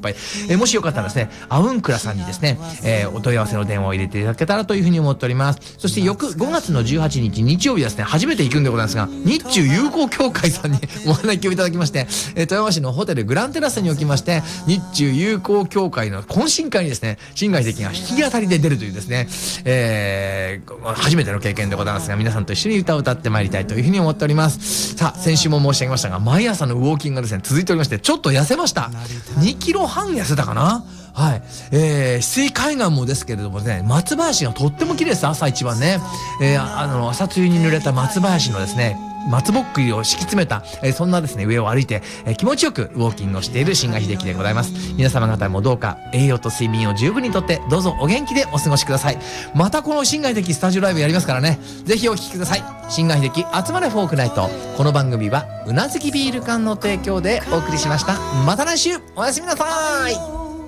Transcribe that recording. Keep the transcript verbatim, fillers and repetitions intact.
ぱい、えー、もしよかったらですね、アウンクラさんにですね、えー、お問い合わせの電話を入れていただけたらというふうに思っております。そして翌ごがつのじゅうはちにち日曜日ですね、初めて行くんでございますが、日中友好協会さんにお招きをいただきまして、えー、富山市のホテルグランテラスにおきまして、日中友好協会の懇親会にですね、新外的が弾き語りで出るというですね、えー、初めての経験でございますが、皆さんと一緒に歌を歌ってまいりたいというふうに思っております。さあ、先週も申し上げましたが、毎朝のウォーキングがですね、続いておりまして、ちょっと痩せました。にキロはん痩せたかな。はい。えー、翡翠海岸もですけれどもね、松林がとっても綺麗です。朝一番ね。えー、あの、朝露に濡れた松林のですね、松ぼっくりを敷き詰めた、えー、そんなですね、上を歩いて、えー、気持ちよくウォーキングをしている新賀秀樹でございます。皆様方もどうか栄養と睡眠を十分にとって、どうぞお元気でお過ごしください。またこの新賀秀樹スタジオライブやりますからね。ぜひお聞きください。新賀秀樹集まれフォークナイト。この番組は、うなずきビール館の提供でお送りしました。また来週おやすみなさい。